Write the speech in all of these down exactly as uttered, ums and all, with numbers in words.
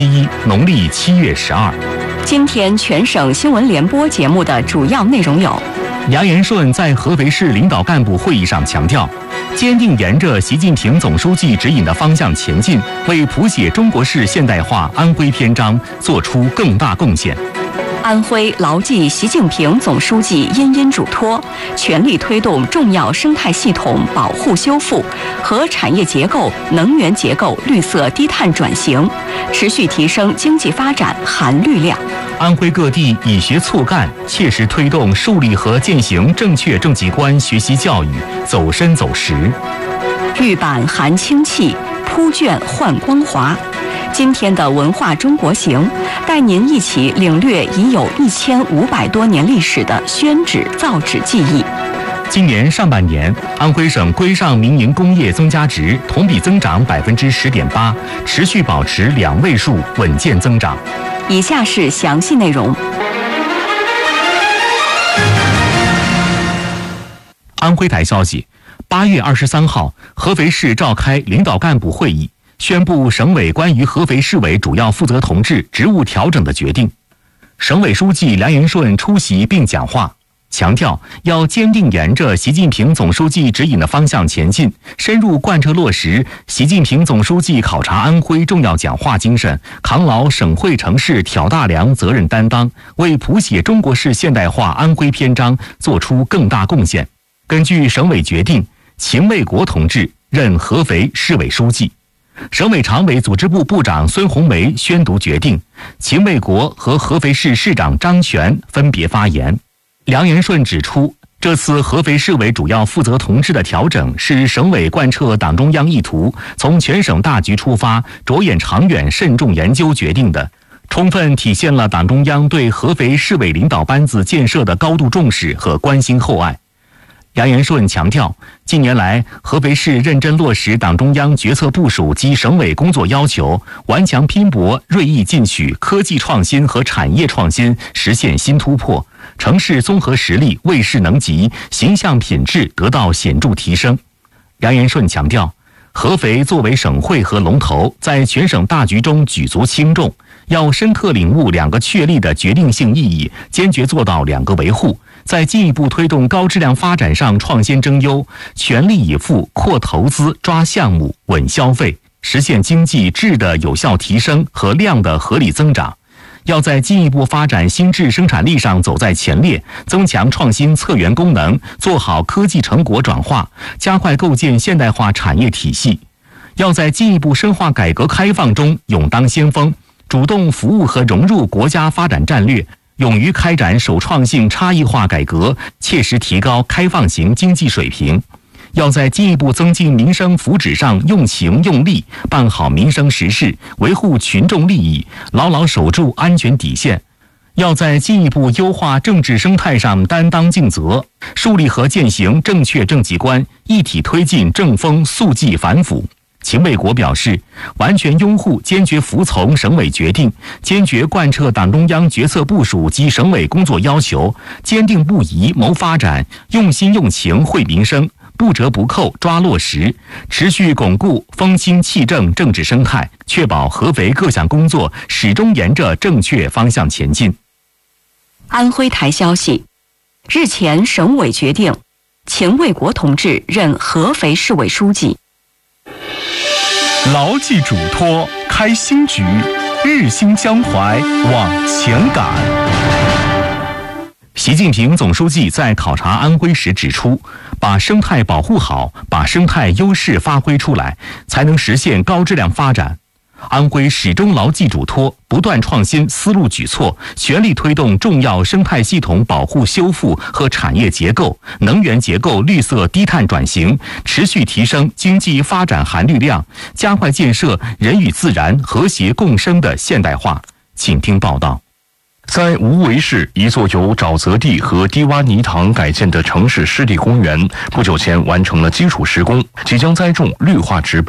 一，农历七月十二。 今天全省新闻联播节目的主要内容有： 梁延顺在合肥市领导干部会议上强调，坚定沿着习近平总书记指引的方向前进，为谱写中国式现代化安徽篇章作出更大贡献。 安徽牢记习近平总书记殷殷嘱托，全力推动重要生态系统保护修复和产业结构、能源结构绿色低碳转型，持续提升经济发展含绿量。 安徽各地以学促干，切实推动树立和践行正确正绩观学习教育走深走实。 玉板含清气，铺卷焕光华。今天的文化中国行，带您一起领略已有一千五百多年历史的宣纸造纸技艺。 今年上半年，安徽省规上民营工业增加值同比增长百分之十点八，持续保持两位数稳健增长。 以下是详细内容。 安徽台消息，八月二十三号，合肥市召开领导干部会议，宣布省委关于合肥市委主要负责同志职务调整的决定。省委书记梁延顺出席并讲话，强调要坚定沿着习近平总书记指引的方向前进，深入贯彻落实习近平总书记考察安徽重要讲话精神，扛牢省会城市挑大梁责任担当，为谱写中国式现代化安徽篇章作出更大贡献。根据省委决定，秦卫国同志任合肥市委书记。省委常委组织部部长孙红梅宣读决定，秦卫国和合肥市市长张全分别发言。梁延顺指出，这次合肥市委主要负责同志的调整是省委贯彻党中央意图，从全省大局出发，着眼长远，慎重研究决定的，充分体现了党中央对合肥市委领导班子建设的高度重视和关心厚爱。梁延顺强调，近年来合肥市认真落实党中央决策部署及省委工作要求，顽强拼搏，锐意进取，科技创新和产业创新实现新突破，城市综合实力卫士能级，形象品质得到显著提升。梁延顺强调，合肥作为省会和龙头，在全省大局中举足轻重，要深刻领悟两个确立的决定性意义，坚决做到两个维护，在进一步推动高质量发展上创新争优，全力以赴扩投资、抓项目、稳消费，实现经济质的有效提升和量的合理增长。要在进一步发展新质生产力上走在前列，增强创新策源功能，做好科技成果转化，加快构建现代化产业体系。要在进一步深化改革开放中勇当先锋，主动服务和融入国家发展战略，勇于开展首创性差异化改革，切实提高开放型经济水平。要在进一步增进民生福祉上用情用力，办好民生实事，维护群众利益，牢牢守住安全底线。要在进一步优化政治生态上担当尽责，树立和践行正确政绩观，一体推进正风肃纪反腐。秦卫国表示，完全拥护、坚决服从省委决定，坚决贯彻党中央决策部署及省委工作要求，坚定不移谋发展，用心用情惠民生，不折不扣抓落实，持续巩固风清气正政治生态，确保合肥各项工作始终沿着正确方向前进。 安徽台消息，日前省委决定，秦卫国同志任合肥市委书记。 牢记嘱托，开新局，日新江淮往前赶。 习近平总书记在考察安徽时指出，把生态保护好，把生态优势发挥出来，才能实现高质量发展。安徽始终牢记嘱托，不断创新思路举措，全力推动重要生态系统保护修复和产业结构、能源结构绿色低碳转型，持续提升经济发展含绿量，加快建设人与自然和谐共生的现代化。请听报道。 在无为市一座由沼泽地和低洼泥塘改建的城市湿地公园，不久前完成了基础施工，即将栽种绿化植被。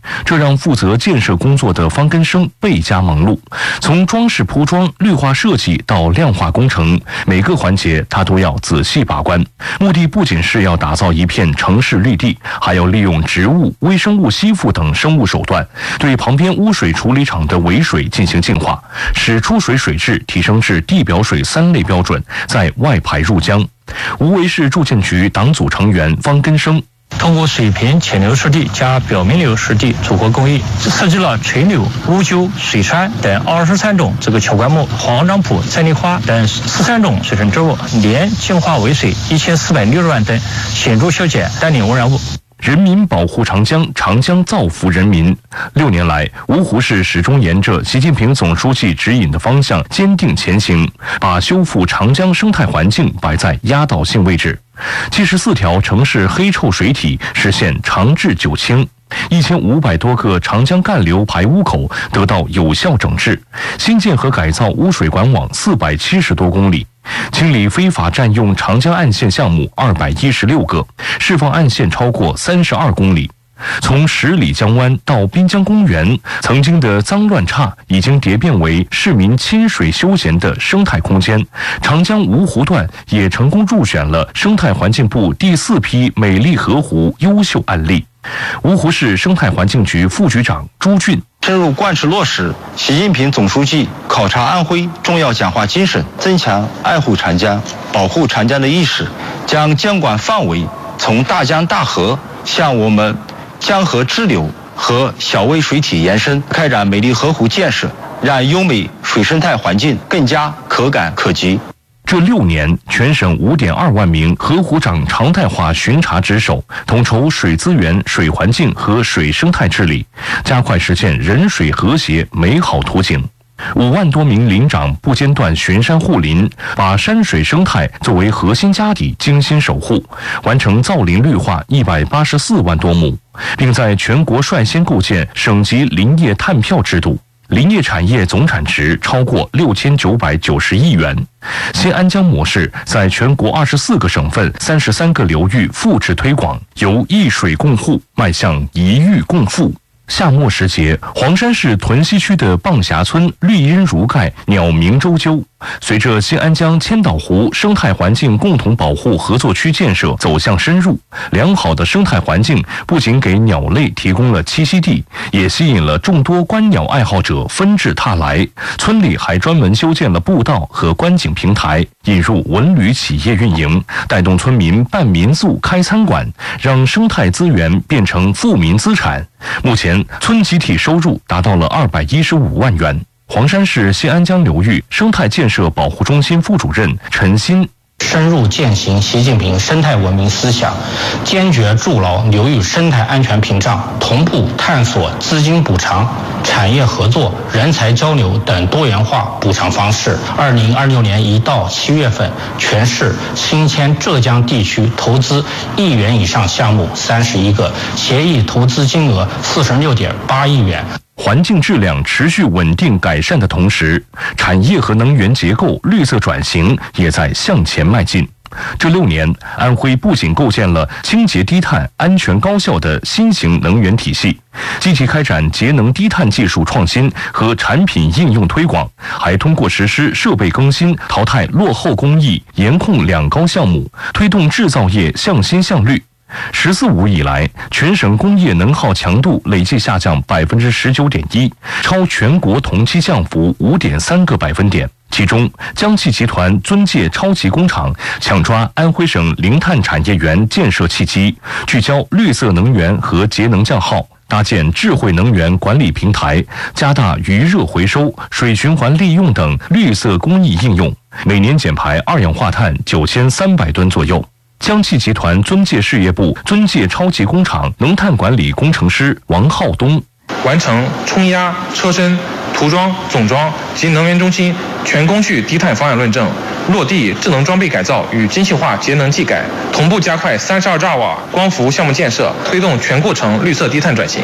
这让负责建设工作的方根生倍加忙碌。从装饰铺装、绿化设计到量化工程，每个环节他都要仔细把关。目的不仅是要打造一片城市绿地，还要利用植物、微生物吸附等生物手段，对旁边污水处理厂的尾水进行净化，使出水水质提升至地表水三类标准，再外排入江。无为市住建局党组成员方根生。 通过水平潜流湿地加表面流湿地组合工艺，设计了垂柳、乌桕、水杉等二十三种这个乔灌木、黄樟浦、三梨花等十三种水生植物，年净化尾水一千四百六十万吨，显著削减单宁污染物。 人民保护长江，长江造福人民。六年来，芜湖市始终沿着习近平总书记指引的方向坚定前行，把修复长江生态环境摆在压倒性位置。七十四条城市黑臭水体实现长治久清，一千五百多个长江干流排污口得到有效整治，新建和改造污水管网四百七十多公里。清理非法占用长江岸线项目二百一十六个，释放岸线超过三十二公里。从十里江湾到滨江公园，曾经的脏乱差已经蝶变为市民亲水休闲的生态空间。长江芜湖段也成功入选了生态环境部第四批美丽河湖优秀案例。芜湖市生态环境局副局长朱俊。 深入贯彻落实习近平总书记考察安徽重要讲话精神，增强爱护长江、保护长江的意识，将监管范围从大江大河向我们江河支流和小微水体延伸，开展美丽河湖建设，让优美水生态环境更加可感可及。 这六年，全省五点二万名河湖长常态化巡查值守，统筹水资源、水环境和水生态治理，加快实现人水和谐美好图景。五万多名林长不间断巡山护林，把山水生态作为核心家底精心守护，完成造林绿化一百八十四万多亩，并在全国率先构建省级林业碳票制度。林业产业总产值超过六千九百九十亿元。新安江模式在全国二十四个省份、三十三个流域复制推广，由一水共护迈向一域共富。夏末时节，黄山市屯溪区的傍峡村绿荫如盖，鸟鸣啁啾。随着新安江千岛湖生态环境共同保护合作区建设走向深入，良好的生态环境不仅给鸟类提供了栖息地，也吸引了众多观鸟爱好者纷至沓来。村里还专门修建了步道和观景平台，引入文旅企业运营，带动村民办民宿、开餐馆，让生态资源变成富民资产。目前，村集体收入达到了二百一十五万元。黄山市新安江流域生态建设保护中心副主任陈鑫。 深入践行习近平生态文明思想，坚决筑牢流域生态安全屏障，同步探索资金补偿、产业合作、人才交流等多元化补偿方式。二零二六年一到七月份，全市新签浙江地区投资亿元以上项目三十一个，协议投资金额四十六点八亿元。 环境质量持续稳定改善的同时，产业和能源结构绿色转型也在向前迈进。这六年，安徽不仅构建了清洁低碳、安全高效的新型能源体系，积极开展节能低碳技术创新和产品应用推广，还通过实施设备更新、淘汰落后工艺、严控两高项目，推动制造业向新向绿。十四五以来，全省工业能耗强度累计下降百分之十九点一，超全国同期降幅五点三个百分点。其中，江汽集团遵界超级工厂抢抓安徽省零碳产业园建设契机，聚焦绿色能源和节能降耗，搭建智慧能源管理平台，加大余热回收、水循环利用等绿色工艺应用，每年减排二氧化碳九千三百吨左右。江汽集团遵界事业部遵界超级工厂能碳管理工程师王浩东， 完成冲压、车身、涂装、总装及能源中心全工序低碳方案论证，落地智能装备改造与精细化节能技改，同步加快三十二兆瓦光伏项目建设，推动全过程绿色低碳转型。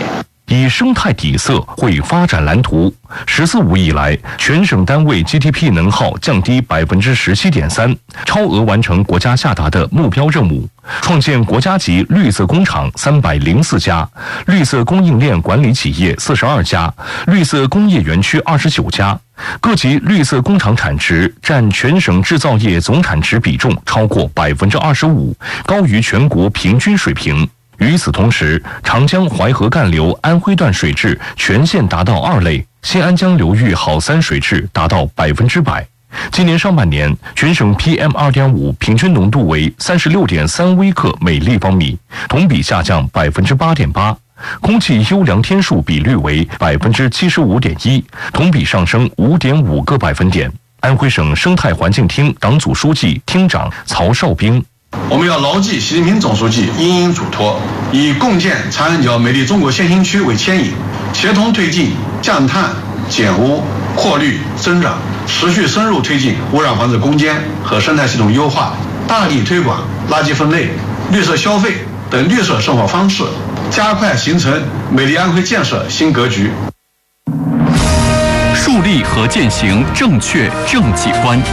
以生态底色绘发展蓝图。“十四五”以来，全省单位 G D P 能耗降低百分之十七点三，超额完成国家下达的目标任务，创建国家级绿色工厂三百零四家，绿色供应链管理企业四十二家，绿色工业园区二十九家。各级绿色工厂产值占全省制造业总产值比重超过百分之二十五，高于全国平均水平。与此同时，长江淮河干流安徽段水质全线达到二类，新安江流域好三水质达到百分之百。今年上半年，全省 P M 二点五 平均浓度为三十六点三微克每立方米，同比下降百分之八点八。空气优良天数比率为百分之七十五点一，同比上升五点五个百分点。安徽省生态环境厅党组书记、厅长曹少兵。 我们要牢记习近平总书记殷殷嘱托，以共建长三角美丽中国先行区为牵引，协同推进降碳、减污、扩绿、增长，持续深入推进污染防治攻坚和生态系统优化，大力推广垃圾分类、绿色消费等绿色生活方式，加快形成美丽安徽建设新格局。 树立和践行正确政绩观。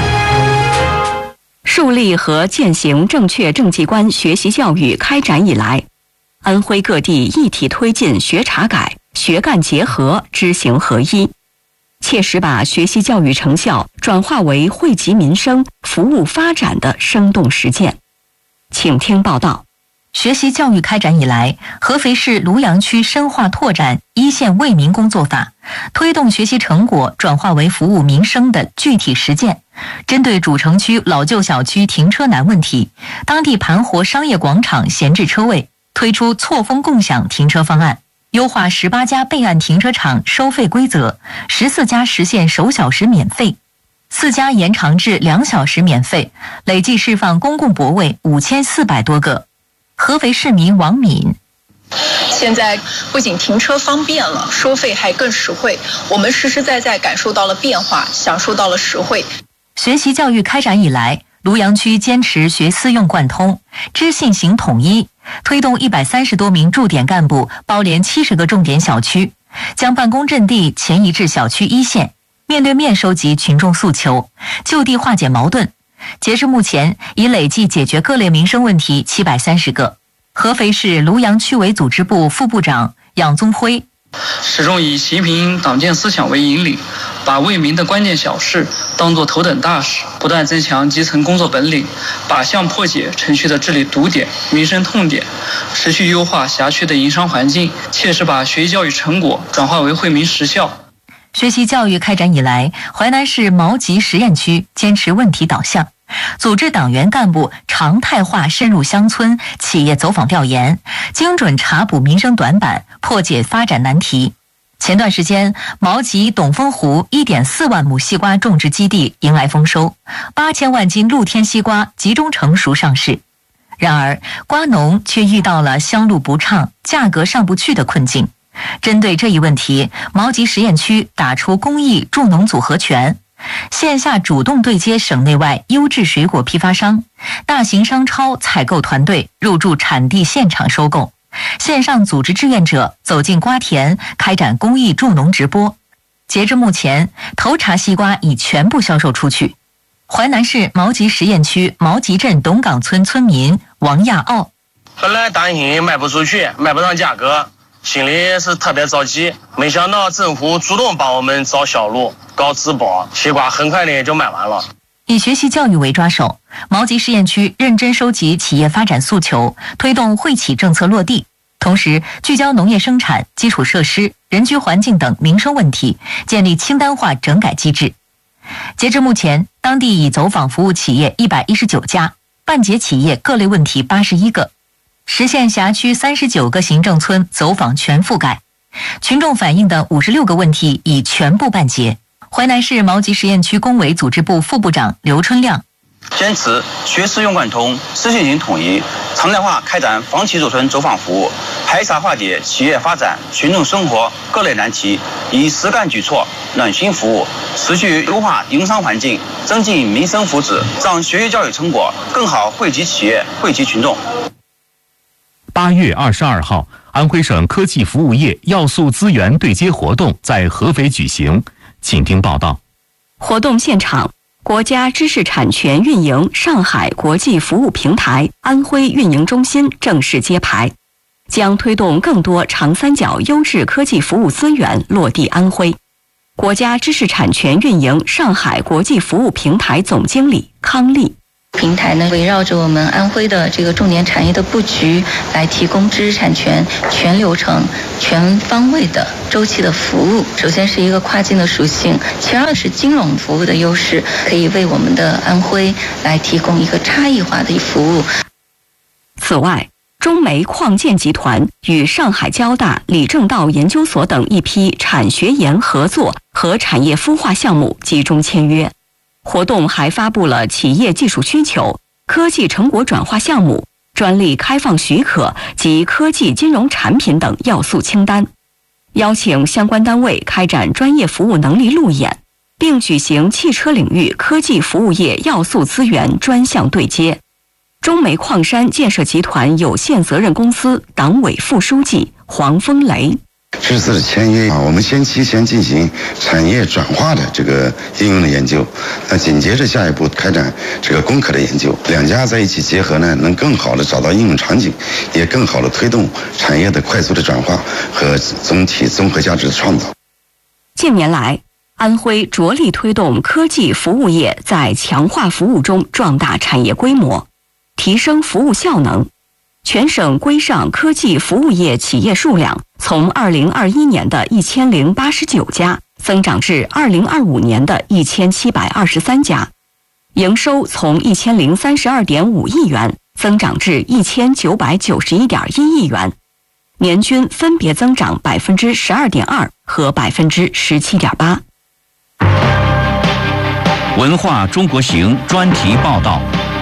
树立和践行正确政绩观学习教育开展以来，安徽各地一体推进学查改、学干结合、知行合一，切实把学习教育成效转化为惠及民生、服务发展的生动实践。请听报道。 学习教育开展以来，合肥市庐阳区深化拓展一线为民工作法，推动学习成果转化为服务民生的具体实践。针对主城区老旧小区停车难问题，当地盘活商业广场闲置车位，推出错峰共享停车方案，优化十八家备案停车场收费规则，十四家实现首小时免费，四家延长至两小时免费，累计释放公共泊位五千四百多个。合肥市民王敏： 现在不仅停车方便了，收费还更实惠，我们实实在在感受到了变化，享受到了实惠。 学习教育开展以来，庐阳区坚持学思用贯通、知信行统一，推动一百三十多名驻点干部包联七十个重点小区，将办公阵地前移至小区一线，面对面收集群众诉求，就地化解矛盾。截至目前，已累计解决各类民生问题七百三十个。合肥市庐阳区委组织部副部长杨宗辉： 始终以习近平党建思想为引领，把为民的关键小事当作头等大事，不断增强基层工作本领，靶向破解城区的治理堵点、民生痛点，持续优化辖区的营商环境，切实把学习教育成果转化为惠民实效。 学习教育开展以来，淮南市毛集实验区坚持问题导向，组织党员干部常态化深入乡村、企业走访调研，精准查补民生短板，破解发展难题。前段时间，毛集董峰湖 一点四万亩西瓜种植基地迎来丰收，八千万斤露天西瓜集中成熟上市。然而，瓜农却遇到了销路不畅、价格上不去的困境。针对这一问题，毛集实验区打出公益助农组合拳，线下主动对接省内外优质水果批发商，大型商超采购团队入驻产地现场收购，线上组织志愿者走进瓜田，开展公益助农直播。截至目前，头茬西瓜已全部销售出去。淮南市毛集实验区毛集镇董岗村村民王亚奥： 本来担心卖不出去，卖不上价格，心里是特别着急，没想到政府主动帮我们找销路、搞直播，西瓜很快的就卖完了。 以学习教育为抓手，毛集实验区认真收集企业发展诉求，推动惠企政策落地，同时聚焦农业生产、基础设施、人居环境等民生问题，建立清单化整改机制。截至目前，当地已走访服务企业一百一十九家，办结企业各类问题八十一个，实现辖区三十九个行政村走访全覆盖，群众反映的五十六个问题已全部办结。淮南市毛集实验区工委组织部副部长刘春亮： 坚持学思用贯通、知信行统一，常态化开展房企驻村走访服务，排查化解企业发展、群众生活各类难题，以实干举措暖心服务，持续优化营商环境，增进民生福祉，让学习教育成果更好惠及企业、惠及群众。 八月二十二号， 安徽省科技服务业要素资源对接活动在合肥举行，请听报道。 活动现场，国家知识产权运营上海国际服务平台安徽运营中心正式揭牌，将推动更多长三角优质科技服务资源落地安徽。国家知识产权运营上海国际服务平台总经理康丽。 平台呢，围绕着我们安徽的这个重点产业的布局，来提供知识产权全流程、全方位的周期的服务。首先是一个跨境的属性，其二是金融服务的优势，可以为我们的安徽来提供一个差异化的服务。 此外，中煤矿建集团与上海交大李政道研究所等一批产学研合作和产业孵化项目集中签约。活动还发布了企业技术需求、科技成果转化项目、专利开放许可及科技金融产品等要素清单，邀请相关单位开展专业服务能力路演，并举行汽车领域科技服务业要素资源专项对接。中煤矿山建设集团有限责任公司党委副书记黄风雷。 这次的签约啊，我们先期先进行产业转化的这个应用的研究，那紧接着下一步开展这个攻壳的研究，两家在一起结合呢，能更好的找到应用场景，也更好的推动产业的快速的转化和总体综合价值的创造。 近年来，安徽着力推动科技服务业在强化服务中壮大产业规模，提升服务效能。全省规上科技服务业企业数量从二零二一年的一千零八十九家增长至二零二五年的一千七百二十三家，营收从一千零三十二点五亿元增长至一千九百九十一点一亿元，年均分别增长百分之十二点二和百分之十七点八。 文化中国行专题报道。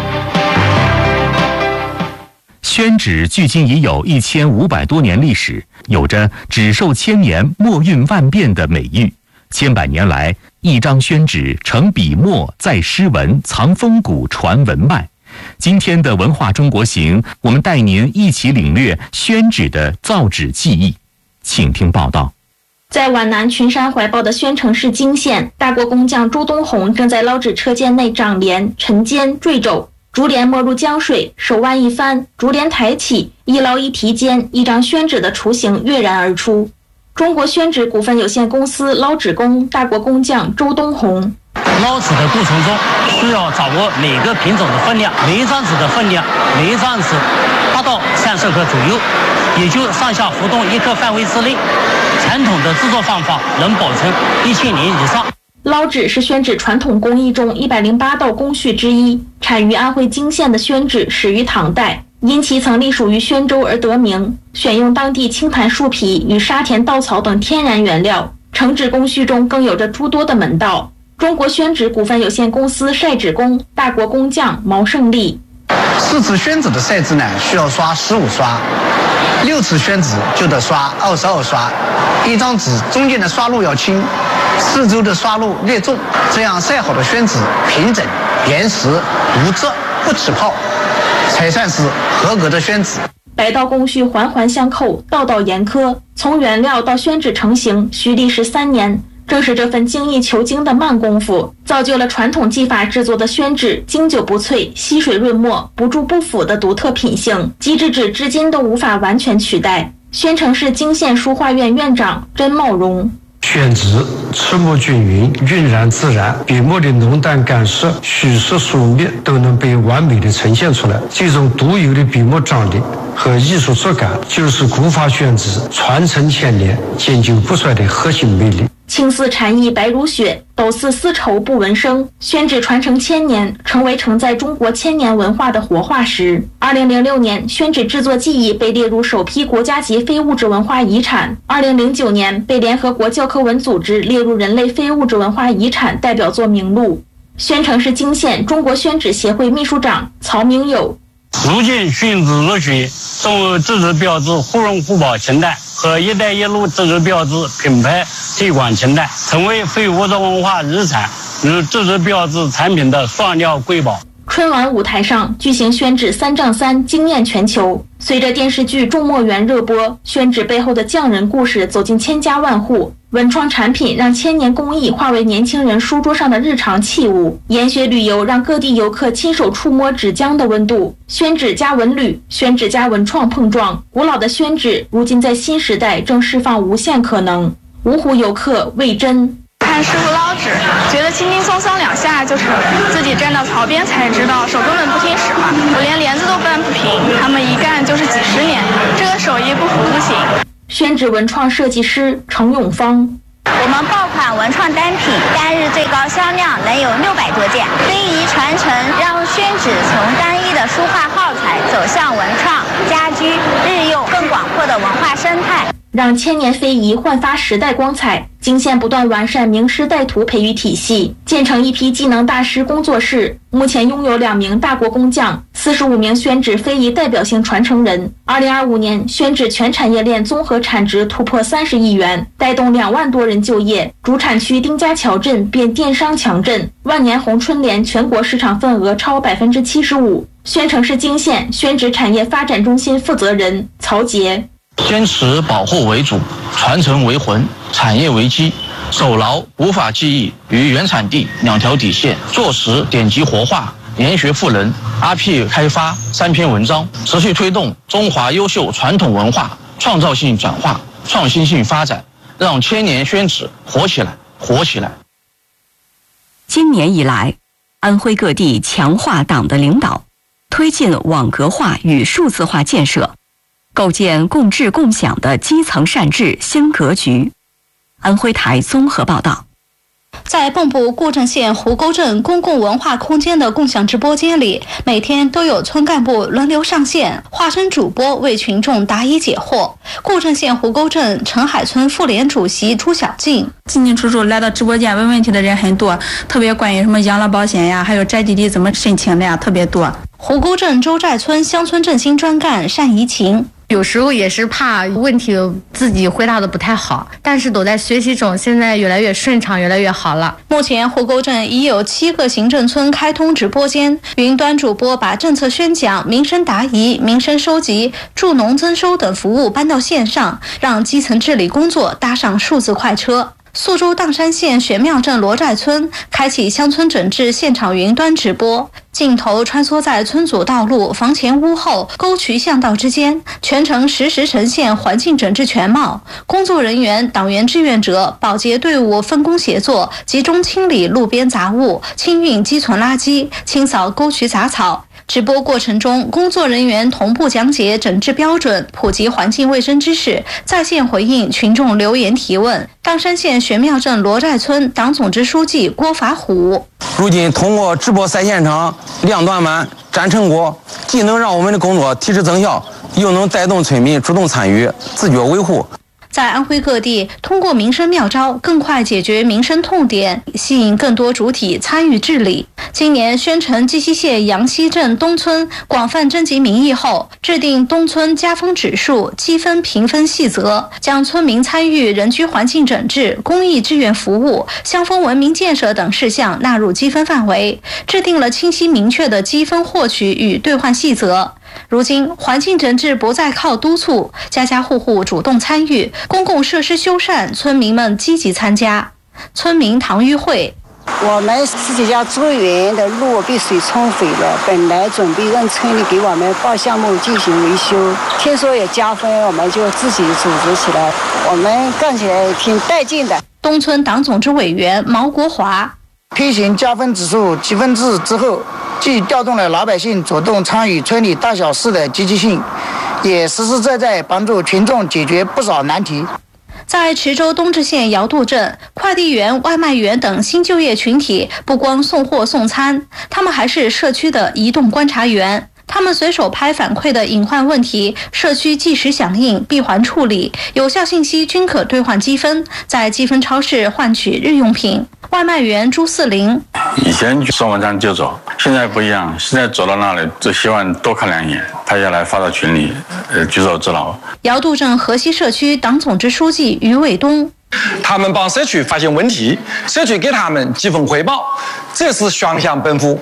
宣纸距今已有一千五百多年历史，有着纸寿千年、墨韵万变的美誉。千百年来，一张宣纸成笔墨，载诗文，藏风骨，传文脉。今天的文化中国行，我们带您一起领略宣纸的造纸技艺。请听报道。 在皖南群山怀抱的宣城市泾县，大国工匠周东红正在捞纸车间内长镰、沉肩、坠肘。竹帘没入江水，手腕一翻，竹帘抬起，一捞一提间，一张宣纸的雏形跃然而出。中国宣纸股份有限公司捞纸工大国工匠周东红。 捞纸的过程中，需要掌握每个品种的分量，每一张纸的分量，每一张纸八到三十克左右，也就上下浮动一克范围之内。传统的制作方法能保存一千年以上。 捞纸是宣纸传统工艺中一百零八道工序之一，产于安徽泾县的宣纸始于唐代，因其曾隶属于宣州而得名。选用当地青檀树皮与沙田稻草等天然原料，成纸工序中更有着诸多的门道。中国宣纸股份有限公司晒纸工大国工匠毛胜利。 四次宣纸的晒纸呢，需要刷十五刷，六次宣纸就得刷二十二刷。一张纸中间的刷路要轻，四周的刷路略重，这样晒好的宣纸平整、严实、无褶、不起泡，才算是合格的宣纸。 百道工序环环相扣，道道严苛，从原料到宣纸成型需历时三年。正是这份精益求精的慢功夫，造就了传统技法制作的宣纸经久不脆、吸水润墨、不蛀不腐的独特品性，机制纸至今都无法完全取代。宣城市泾县书画院院长甄茂荣。 宣纸赤墨均匀，晕染自然，笔墨的浓淡感色、虚实疏密都能被完美的呈现出来。这种独有的笔墨张力和艺术质感，就是古法宣纸传承千年、经久不衰的核心魅力。 青丝蝉翼白如雪，斗似丝绸不闻声。宣纸传承千年，成为承载中国千年文化的活化石。二零零六年，宣纸制作技艺被列入首批国家级非物质文化遗产。二零零九年，被联合国教科文组织列入人类非物质文化遗产代表作名录。宣城市泾县中国宣纸协会秘书长曹明友。 如今宣纸入选中欧自治标志互荣互保清单和一带一路自治标志品牌推广清单，成为非物质文化遗产与自治标志产品的双料瑰宝。 春晚舞台上巨型宣纸三丈三惊艳全球。随着电视剧《众墨园》热播，宣纸背后的匠人故事走进千家万户。文创产品让千年工艺化为年轻人书桌上的日常器物。研学旅游让各地游客亲手触摸纸浆的温度。宣纸加文旅，宣纸加文创碰撞，古老的宣纸如今在新时代正释放无限可能。芜湖游客魏真。 看师傅捞纸，觉得轻轻松松两下就成，自己站到槽边才知道手根本不听使唤，我连帘子都搬不平，他们一干就是几十年，这个手艺不服不行。 宣纸文创设计师程永芳。 我们爆款文创单品单日最高销量能有六百多件，非遗传承让宣纸从单一的书画耗材走向文创、家居、日用更广阔的文化生态。 让千年非遗焕发时代光彩。泾县不断完善名师带徒培育体系，建成一批技能大师工作室，目前拥有两名大国工匠，四十五名宣纸非遗代表性传承人。二零二五年，宣纸全产业链综合产值突破三十亿元，带动两万多人就业。主产区丁家桥镇变电商强镇，万年红春联全国市场份额超百分之七十五。宣城市泾县宣纸产业发展中心负责人曹杰。 坚持保护为主，传承为魂，产业为基，守牢古法技艺与原产地两条底线，做实典籍活化，研学赋能 ，R P 开发三篇文章，持续推动中华优秀传统文化创造性转化、创新性发展，让千年宣纸活起来，活起来。 今年以来，安徽各地强化党的领导，推进网格化与数字化建设。构建共治共享的基层善治新格局。安徽台综合报道。 在蚌埠固镇县湖沟镇公共文化空间的共享直播间里，每天都有村干部轮流上线，化身主播为群众答疑解惑。固镇县湖沟镇陈海村妇联主席朱小静： 进进出出来到直播间问问题的人很多，特别关于什么养老保险呀，还有宅基地怎么申请的呀，特别多。 湖沟镇周寨村乡村振兴专干单怡琴。 有时候也是怕问题自己回答的不太好，但是都在学习中，现在越来越顺畅，越来越好了。 目前湖沟镇已有七个行政村开通直播间，云端主播把政策宣讲、民生答疑、民生收集、助农增收等服务搬到线上，让基层治理工作搭上数字快车。宿州砀山县玄庙镇罗寨村开启乡村整治现场云端直播，镜头穿梭在村组道路、房前屋后、沟渠巷道之间，全程实时呈现环境整治全貌。工作人员、党员志愿者、保洁队伍分工协作，集中清理路边杂物、清运积存垃圾、清扫沟渠杂草。直播过程中，工作人员同步讲解整治标准，普及环境卫生知识，在线回应群众留言提问。砀山县玄庙镇罗寨村党总支书记郭法虎： 如今通过直播赛现场、量短板、展成果，既能让我们的工作提质增效，又能带动村民主动参与、自觉维护。 在安徽各地，通过民生妙招更快解决民生痛点，吸引更多主体参与治理。今年，宣城鸡西县杨溪镇东村广泛征集民意后，制定东村加分指数、积分评分细则，将村民参与人居环境整治、公益志愿服务、乡风文明建设等事项纳入积分范围，制定了清晰明确的积分获取与兑换细则。如今，环境整治不再靠督促，家家户户主动参与，公共设施修缮，村民们积极参加。村民唐玉慧： 我们自己家竹园的路被水冲毁了，本来准备让村里给我们报项目进行维修，听说有加分，我们就自己组织起来，我们干起来挺带劲的。 东村党总支委员毛国华： 推行加分指数积分制之后，既调动了老百姓主动参与村里大小事的积极性，也实实在在帮助群众解决不少难题。 在池州东至县瑶渡镇，快递员、外卖员等新就业群体不光送货送餐，他们还是社区的移动观察员。他们随手拍反馈的隐患问题，社区即时响应，闭环处理，有效信息均可兑换积分，在积分超市换取日用品。外卖员朱四林： 以前送完餐就走，现在不一样，现在走到那里就希望多看两眼，拍下来发到群里，呃，举手之劳。 瑶渡镇河西社区党总支书记于伟东： 他们帮社区发现问题，社区给他们积分回报，这是双向奔赴。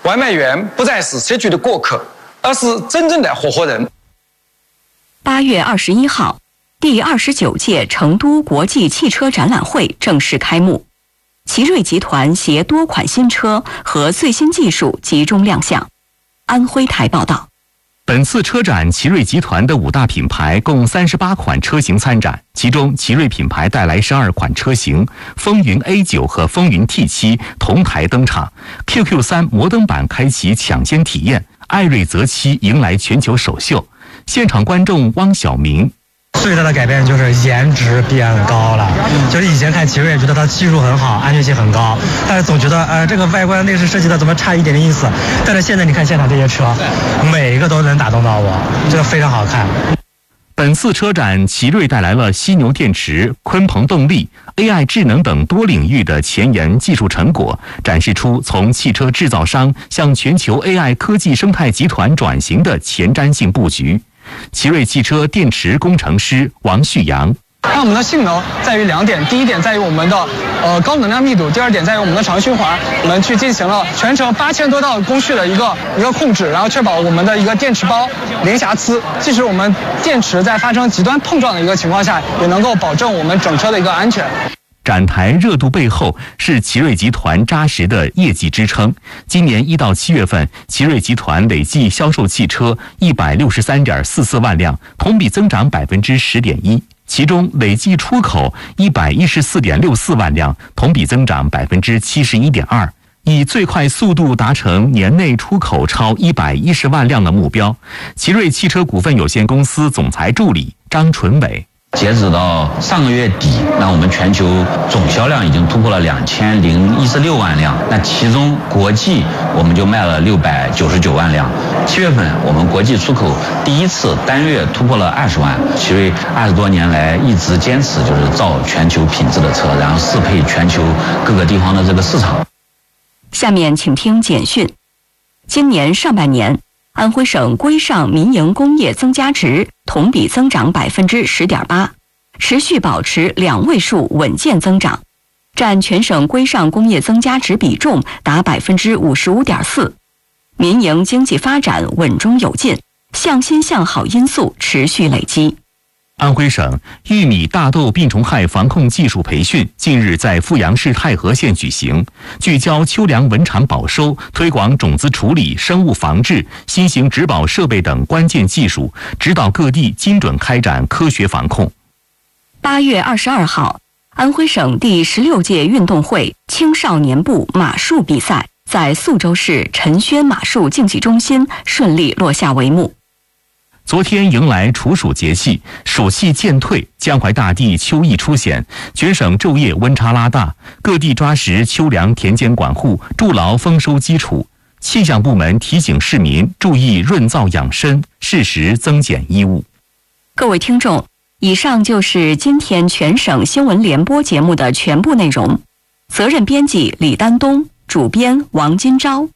外卖员不再是社区的过客，而是真正的合伙人。 八月二十一号，第二十九届成都国际汽车展览会正式开幕，奇瑞集团携多款新车和最新技术集中亮相。安徽台报道。 本次车展，奇瑞集团的五大品牌共三十八款车型参展，其中奇瑞品牌带来十二款车型，风云 A 九 和风云 T 七 同台登场 ，Q Q 三 摩登版开启抢先体验，艾瑞泽七迎来全球首秀。现场观众汪晓明。 最大的改变就是颜值变高了，就是以前看奇瑞觉得它技术很好，安全性很高，但是总觉得呃这个外观内饰设计的怎么差一点点意思。但是现在你看现场这些车，每一个都能打动到我，这个非常好看。 本次车展，奇瑞带来了犀牛电池、鲲鹏动力、A I 智能等多领域的前沿技术成果，展示出从汽车制造商向全球 A I 科技生态集团转型的前瞻性布局。奇瑞汽车电池工程师王旭阳。 那我们的性能在于两点，第一点在于我们的呃高能量密度，第二点在于我们的长循环。我们去进行了全程八千多道工序的一个一个控制，然后确保我们的一个电池包零瑕疵，即使我们电池在发生极端碰撞的一个情况下，也能够保证我们整车的一个安全。 展台热度背后是奇瑞集团扎实的业绩支撑。今年一到七月份，奇瑞集团累计销售汽车一百六十三点四四万辆，同比增长百分之十点一。其中累计出口一百一十四点六四万辆，同比增长百分之七十一点二，以最快速度达成年内出口超一百一十万辆的目标。奇瑞汽车股份有限公司总裁助理张纯伟。 截止到上个月底，那我们全球总销量已经突破了两千零一十六万辆。那其中国际我们就卖了六百九十九万辆。七月份我们国际出口第一次单月突破了二十万。奇瑞二十多年来一直坚持就是造全球品质的车，然后适配全球各个地方的这个市场。 下面请听简讯。今年上半年，安徽省规上民营工业增加值同比增长百分之十点八，持续保持两位数稳健增长，占全省规上工业增加值比重达百分之五十五点四。民营经济发展稳中有进，向新向好因素持续累积。 安徽省玉米、大豆病虫害防控技术培训近日在阜阳市太和县举行，聚焦秋粮稳产保收，推广种子处理、生物防治、新型植保设备等关键技术，指导各地精准开展科学防控。 八月二十二号，安徽省第十六届运动会青少年部马术比赛在宿州市陈轩马术竞技中心顺利落下帷幕。 昨天迎来处暑节气，暑气渐退，江淮大地秋意初显，全省昼夜温差拉大，各地抓实秋粮田间管护，筑牢丰收基础。气象部门提醒市民注意润燥养生，适时增减衣物。 各位听众，以上就是今天全省新闻联播节目的全部内容。责任编辑李丹东，主编王金钊。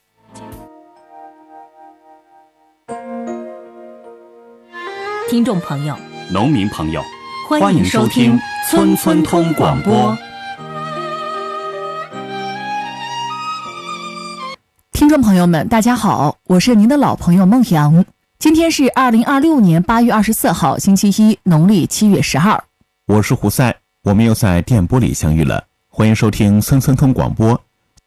听众朋友， 农民朋友， 欢迎收听村村通广播。 听众朋友们，大家好，我是您的老朋友孟阳。今天是二零二六年八月二十四号，星期一，农历七月十二。 我是胡塞，我们又在电波里相遇了，欢迎收听村村通广播。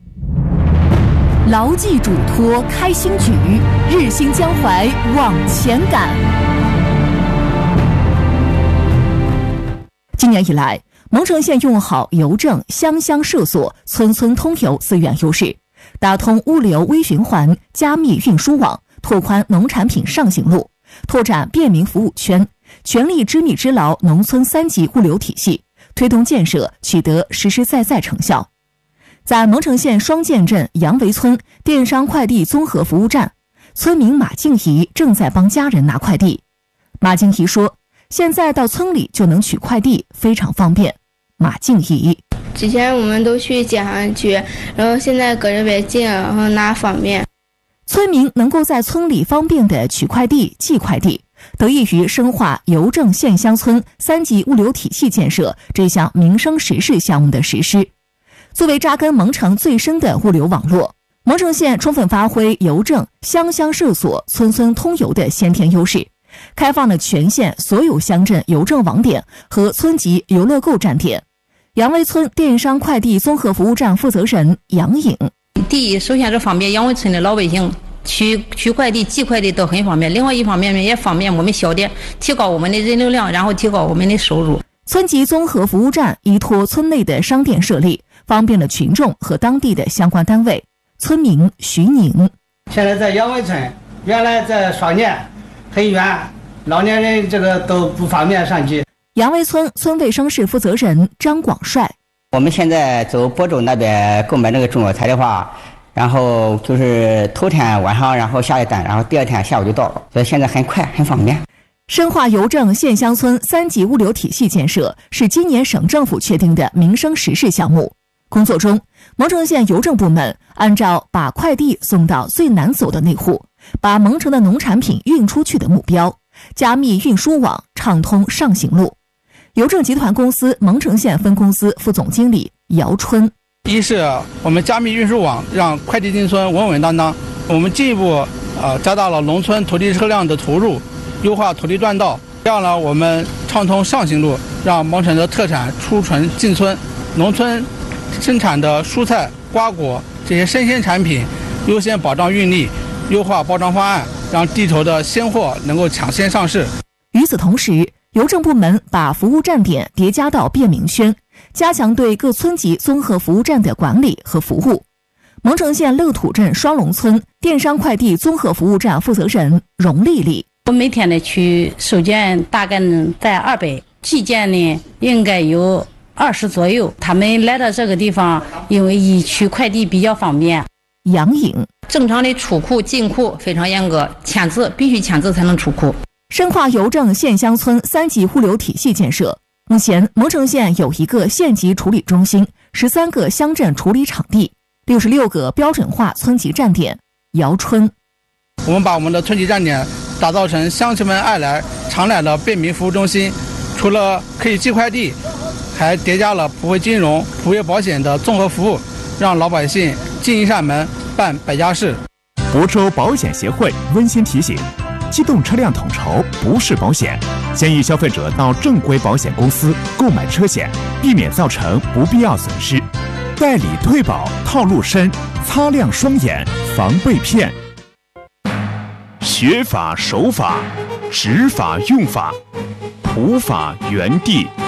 牢记嘱托，开新举，日兴江淮往前赶。今年以来，蒙城县用好邮政乡乡社所、村村通邮四源优势，打通物流微循环，加密运输网，拓宽农产品上行路，拓展便民服务圈，全力织密织牢农村三级物流体系，推动建设取得实实在在成效。在蒙城县双涧镇杨围村电商快递综合服务站，村民马静怡正在帮家人拿快递。马静怡说，现在到村里就能取快递，非常方便。马静怡， 之前我们都去街上取，然后现在隔着边近，然后拿方便。 村民能够在村里方便的取快递、寄快递，得益于深化邮政县乡村三级物流体系建设这项民生实事项目的实施。作为扎根蒙城最深的物流网络， 蒙城县充分发挥邮政乡乡社所、村村通邮的先天优势，开放了全县所有乡镇邮政网点和村级邮乐购站点。杨威村电商快递综合服务站负责人杨颖： 第一，首先是方便杨威村的老百姓取取快递、寄快递都很方便。另外一方面呢，也方便我们小店提高我们的人流量，然后提高我们的收入。 村级综合服务站依托村内的商店设立，方便了群众和当地的相关单位。村民徐宁： 现在在杨威村，原来在双年很远，老年人这个都不方便上去。 杨威村村卫生室负责人张广帅： 我们现在走亳州那边购买那个中药材的话，然后就是头天晚上，然后下一单，然后第二天下午就到了，所以现在很快很方便。 深化邮政县乡村三级物流体系建设是今年省政府确定的民生实事项目。工作中，蒙城县邮政部门按照把快递送到最难走的那户，把蒙城的农产品运出去的目标，加密运输网，畅通上行路。邮政集团公司蒙城县分公司副总经理姚春： 一是我们加密运输网，让快递进村稳稳当当。我们进一步呃加大了农村土地车辆的投入，优化土地段道，这样呢我们畅通上行路，让蒙城的特产出城进村，农村生产的蔬菜、瓜果这些生鲜产品优先保障运力，优化包装方案，让地头的鲜货能够抢先上市。 与此同时，邮政部门把服务站点叠加到便民轩，加强对各村级综合服务站的管理和服务。蒙城县乐土镇双龙村电商快递综合服务站负责人荣丽丽： 我每天的取收件大概呢在二百，寄件呢应该有二十左右。他们来到这个地方，因为以取快递比较方便。 杨颖： 正常的出库进库非常严格，签字必须签字才能出库。 深化邮政县乡村三级物流体系建设。目前，蒙城县有一个县级处理中心，十三个乡镇处理场地，六十六个标准化村级站点。姚春： 我们把我们的村级站点打造成乡亲们爱来常来的便民服务中心，除了可以寄快递，还叠加了普惠金融、普惠保险的综合服务，让老百姓进一扇门办百家事。 亳州保险协会温馨提醒：机动车辆统筹不是保险，建议消费者到正规保险公司购买车险，避免造成不必要损失。代理退保套路深，擦亮双眼防被骗。学法、守法、执法、用法，普法原地